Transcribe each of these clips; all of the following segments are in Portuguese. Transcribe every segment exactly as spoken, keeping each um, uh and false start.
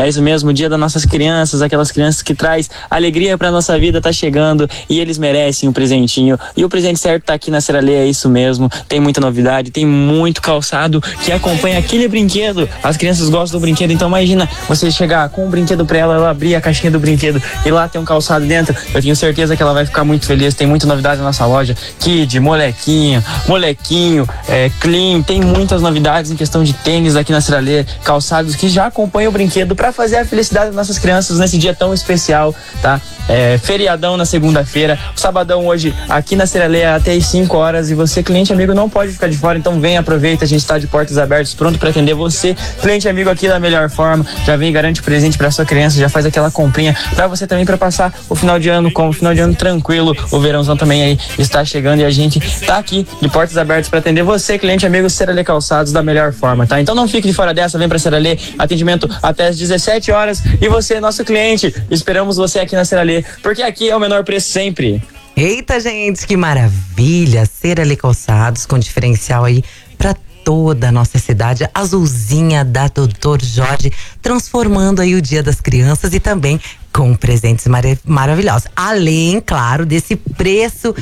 É isso mesmo, o dia das nossas crianças, aquelas crianças que traz alegria pra nossa vida, tá chegando e eles merecem um presentinho. E o presente certo tá aqui na Serralê, é isso mesmo. Tem muita novidade, tem muito calçado que acompanha aquele brinquedo. As crianças gostam do brinquedo, então imagina você chegar com um brinquedo pra ela, ela abrir a caixinha do brinquedo e lá tem um calçado dentro. Eu tenho certeza que ela vai ficar muito feliz. Tem muita novidade na nossa loja. Kid, molequinha, molequinho, é, clean, tem muitas novidades em questão de tênis aqui na Serralê, calçados que já acompanham o brinquedo pra fazer a felicidade das nossas crianças nesse dia tão especial, tá? É, feriadão na segunda-feira, sabadão hoje aqui na Serralê até as cinco horas e você, cliente amigo, não pode ficar de fora, então vem, aproveita, a gente está de portas abertas, pronto para atender você, cliente amigo, aqui da melhor forma. Já vem e garante presente para sua criança, já faz aquela comprinha para você também, para passar o final de ano com o final de ano tranquilo. O verãozão também aí está chegando e a gente tá aqui de portas abertas para atender você, cliente amigo, Serralê Calçados da melhor forma, tá? Então não fique de fora dessa, vem para Serralê, atendimento até as dezessete horas e você, nosso cliente, esperamos você aqui na Serralê, porque aqui é o menor preço sempre. Eita, gente, que maravilha! Serralê Calçados com diferencial aí pra toda a nossa cidade, azulzinha da doutor Jorge, transformando aí o Dia das Crianças e também com presentes mar- maravilhosos. Além, claro, desse preço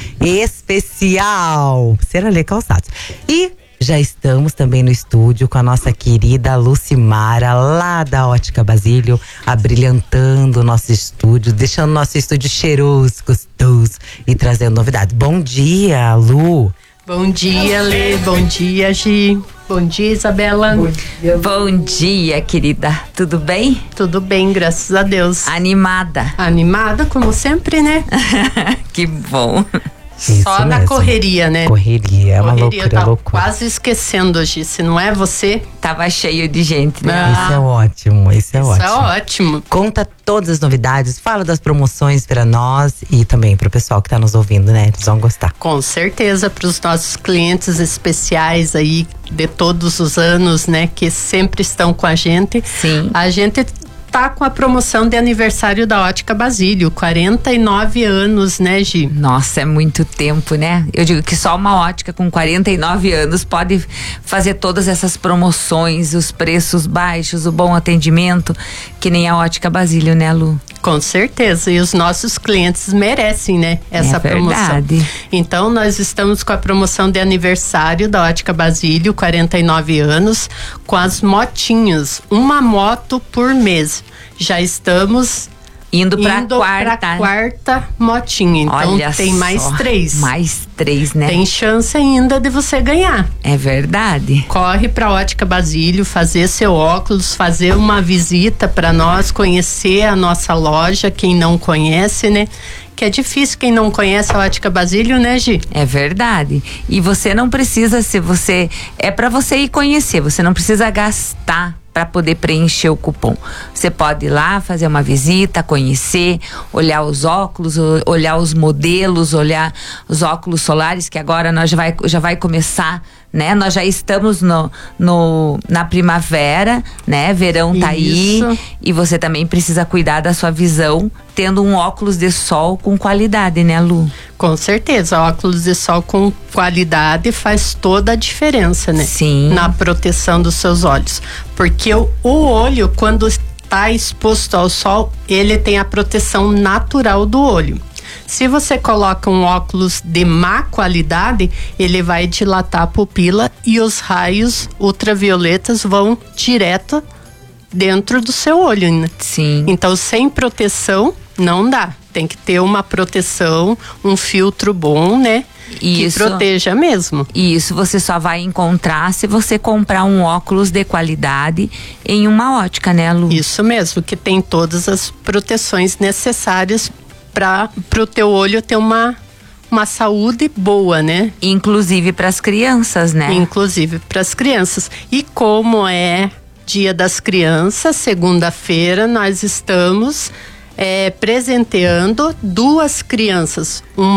especial. Serralê Calçados. E já estamos também no estúdio com a nossa querida Lucimara, lá da Ótica Basílio, abrilhantando o nosso estúdio, deixando o nosso estúdio cheiroso, gostoso e trazendo novidades. Bom dia, Lu! Bom dia, Lê. Bom dia, Gi. Bom dia, Isabela. Bom dia, Bom dia, querida. Tudo bem? Tudo bem, graças a Deus. Animada? Animada, como sempre, né? Que bom. Isso Só na mesmo. correria, né? Correria, é uma correria, loucura, tá loucura. Quase esquecendo hoje, se não é você. Tava cheio de gente, né? Ah, Isso é ótimo, isso é isso ótimo. é ótimo. Conta todas as novidades, fala das promoções para nós e também pro pessoal que tá nos ouvindo, né? Eles vão gostar. Com certeza, para os nossos clientes especiais aí de todos os anos, né? Que sempre estão com a gente. Sim. A gente tá com a promoção de aniversário da Ótica Basílio, quarenta e nove anos, né, Gi? Nossa, é muito tempo, né? Eu digo que só uma ótica com quarenta e nove anos pode fazer todas essas promoções, os preços baixos, o bom atendimento, que nem a Ótica Basílio, né, Lu? Com certeza, e os nossos clientes merecem, né, essa É promoção. verdade. Então, nós estamos com a promoção de aniversário da Ótica Basílio, quarenta e nove anos, com as motinhas, uma moto por mês. Já estamos Indo pra indo quarta. pra quarta motinha, então Olha tem mais só, três. Mais três, né? Tem chance ainda de você ganhar. É verdade. Corre pra Ótica Basílio, fazer seu óculos, fazer uma visita para nós, conhecer a nossa loja, quem não conhece, né? Que é difícil quem não conhece a Ótica Basílio, né, Gi? É verdade. E você não precisa, se você é para você ir conhecer, você não precisa gastar para poder preencher o cupom. Você pode ir lá, fazer uma visita, conhecer, olhar os óculos, olhar os modelos, olhar os óculos solares, que agora nós já vai, já vai começar, né? Nós já estamos no, no, na primavera, né? Verão tá Isso. aí e você também precisa cuidar da sua visão, tendo um óculos de sol com qualidade, né, Lu? Com certeza, óculos de sol com qualidade faz toda a diferença, né? Sim. Na proteção dos seus olhos. Porque o, o olho, quando está exposto ao sol, ele tem a proteção natural do olho. Se você coloca um óculos de má qualidade, ele vai dilatar a pupila e os raios ultravioletas vão direto dentro do seu olho, né? Sim. Então, sem proteção, não dá. Tem que ter uma proteção, um filtro bom, né? Isso. Que proteja mesmo. E isso você só vai encontrar se você comprar um óculos de qualidade em uma ótica, né, Lu? Isso mesmo, que tem todas as proteções necessárias para o teu olho ter uma, uma saúde boa, né? Inclusive para as crianças, né? Inclusive para as crianças. E como é Dia das Crianças, segunda-feira, nós estamos é, presenteando duas crianças. Uma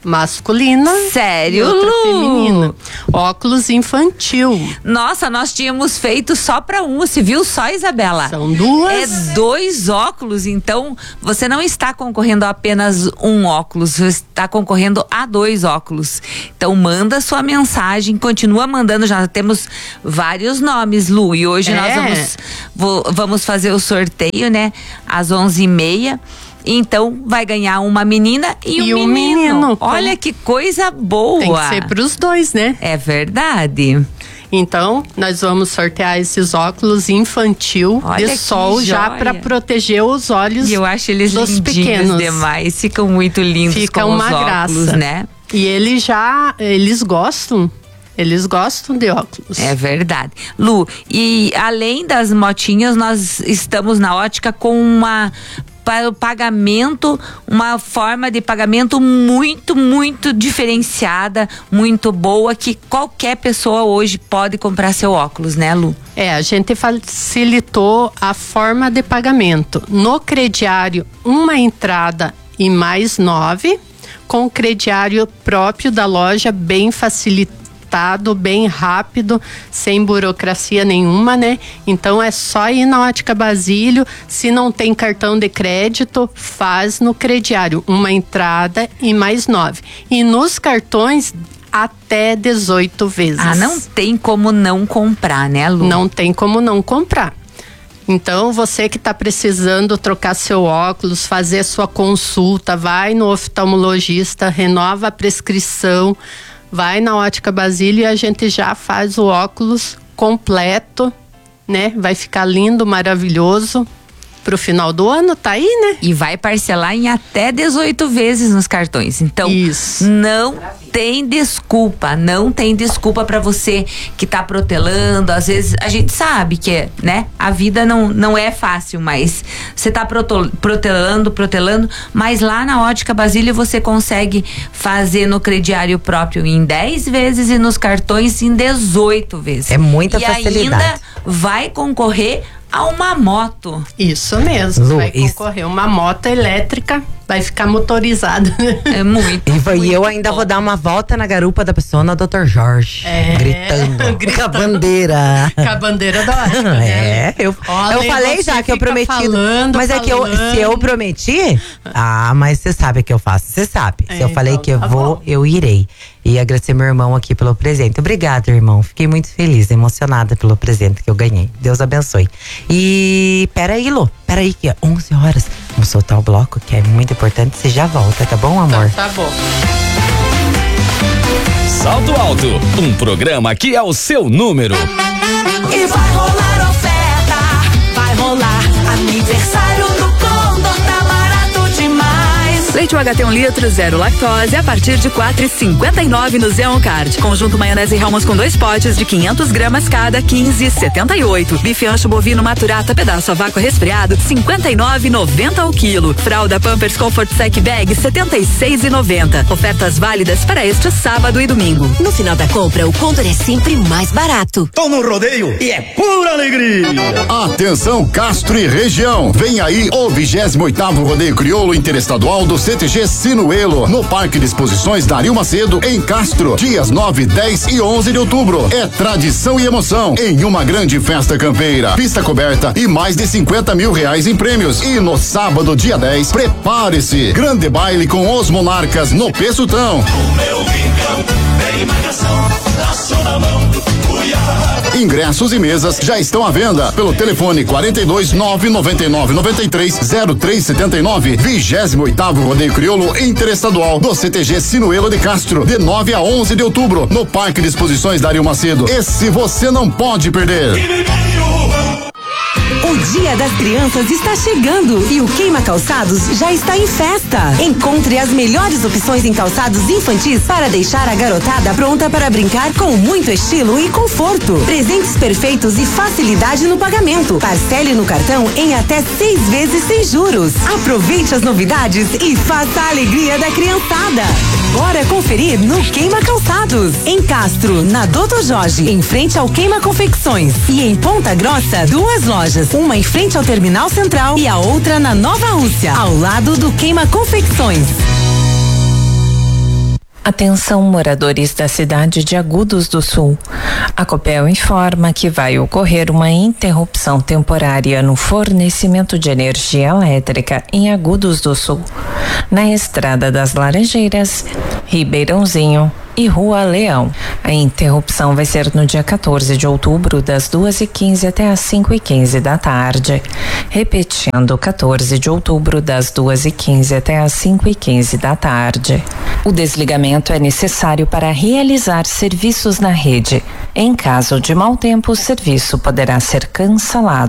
masculina. Sério, e outra Lu? feminina. Óculos infantil. Nossa, nós tínhamos feito só para um, você viu só, Isabela? São duas. É dois óculos, então você não está concorrendo a apenas um óculos, você está concorrendo a dois óculos. Então manda sua mensagem, continua mandando, já temos vários nomes, Lu, e hoje É. nós vamos, vo- vamos fazer o sorteio, né, às onze e meia. Então vai ganhar uma menina e, E um um menino. menino. Olha que coisa boa. Tem que ser pros dois, né? É verdade. Então, nós vamos sortear esses óculos infantil Olha que de sol já joia. para proteger os olhos E eu acho eles dos lindinhos pequenos. demais, ficam muito lindos Fica com uma os óculos, graça. né? E eles já, eles gostam, eles gostam de óculos. É verdade. Lu, e além das motinhas, nós estamos na ótica com uma para o pagamento, uma forma de pagamento muito, muito diferenciada, muito boa, que qualquer pessoa hoje pode comprar seu óculos, né, Lu? É, a gente facilitou a forma de pagamento. No crediário, uma entrada e mais nove, com o crediário próprio da loja, bem facilitado, bem rápido, sem burocracia nenhuma, né? Então é só ir na Ótica Basílio. Se não tem cartão de crédito, faz no crediário, uma entrada e mais nove. E nos cartões, até dezoito vezes. Ah, não tem como não comprar, né, Lu? Não tem como não comprar. Então, você que está precisando trocar seu óculos, fazer sua consulta, vai no oftalmologista, renova a prescrição, vai na Ótica Basílio e a gente já faz o óculos completo, né? Vai ficar lindo, maravilhoso. Pro final do ano, tá aí, né? E vai parcelar em até dezoito vezes nos cartões. Então, Isso. não tem desculpa, não tem desculpa pra você que tá protelando. Às vezes a gente sabe que, né, a vida não, não é fácil, mas você tá proto- protelando, protelando, mas lá na Ótica Basílio você consegue fazer no crediário próprio em dez vezes e nos cartões em dezoito vezes. É muita e facilidade. ainda vai concorrer a uma moto. Isso mesmo. Lu, vai isso- concorrer uma moto elétrica, vai ficar motorizada. É muito. E, vai- e eu muito ainda bom. vou dar uma volta na garupa da pessoa na doutor Jorge. É, gritando, gritando. com a bandeira. Com a bandeira da Ótica, né? É, eu, Olha, eu e falei você já que eu fica prometi. falando, mas é que eu, falando. se eu prometi, ah, mas você sabe que eu faço, você sabe. Se É, eu falei então que eu tá vou, bom. eu irei. E agradecer meu irmão aqui pelo presente. Obrigada, irmão. Fiquei muito feliz, emocionada pelo presente que eu ganhei. Deus abençoe. E peraí, Lu, peraí, que é onze horas. Vamos soltar o bloco, que é muito importante. Você já volta, tá bom, amor? Tá, tá bom. Salto Alto, um programa que é o seu número. E vai rolar oferta, vai rolar aniversário do Condor, tá barato demais. Leite U H T um litro, zero lactose, a partir de quatro e cinquenta e nove no Zeon Card. Conjunto maionese Hellmann's com dois potes de quinhentas gramas cada, quinze e setenta e oito. Bife ancho bovino maturata, pedaço a vácuo resfriado, cinquenta e nove e noventa ao quilo. Fralda Pampers Comfort Sec Bag, setenta e seis e noventa. Ofertas válidas para este sábado e domingo. No final da compra, o Condor é sempre mais barato. Tô no rodeio e é pura alegria. Atenção, Castro e região. Vem aí o vigésimo oitavo Rodeio Crioulo Interestadual do C T G Sinuelo, no Parque de Exposições Dario Macedo, em Castro, dias nove, dez e onze de outubro. É tradição e emoção em uma grande festa campeira, pista coberta e mais de cinquenta mil reais em prêmios. E no sábado, dia dez, prepare-se, grande baile com os Monarcas no Peçutão. O meu rincão tem marcação, laço na mão, Cuiabá. Ingressos e mesas já estão à venda pelo telefone quarenta e dois, nove noventa e nove, noventa e três, zero três setenta e nove. vigésimo oitavo Rodeio Crioulo Interestadual do C T G Sinuelo de Castro, de nove a onze de outubro, no Parque de Exposições Dario Macedo. Esse você não pode perder. O Dia das Crianças está chegando e o Queima Calçados já está em festa. Encontre as melhores opções em calçados infantis para deixar a garotada pronta para brincar com muito estilo e conforto. Presentes perfeitos e facilidade no pagamento. Parcele no cartão em até seis vezes sem juros. Aproveite as novidades e faça a alegria da criançada. Bora conferir no Queima Calçados. Em Castro, na doutor Jorge, em frente ao Queima Confecções. E em Ponta Grossa, duas lojas. Uma em frente ao Terminal Central e a outra na Nova Rússia, ao lado do Queima Confecções. Atenção, moradores da cidade de Agudos do Sul. A Copel informa que vai ocorrer uma interrupção temporária no fornecimento de energia elétrica em Agudos do Sul, na Estrada das Laranjeiras, Ribeirãozinho e Rua Leão. A interrupção vai ser no dia quatorze de outubro, das duas e quinze até as cinco e quinze da tarde. Repetindo, quatorze de outubro, das duas e quinze até as cinco e quinze da tarde. O desligamento é necessário para realizar serviços na rede. Em caso de mau tempo, o serviço poderá ser cancelado.